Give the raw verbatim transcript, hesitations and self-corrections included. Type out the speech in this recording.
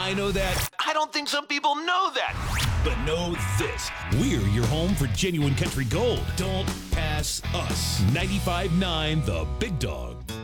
I know that. I don't think some people know that. But know this. We're your home for genuine country gold. Don't pass us. ninety-five point nine The Big Dog.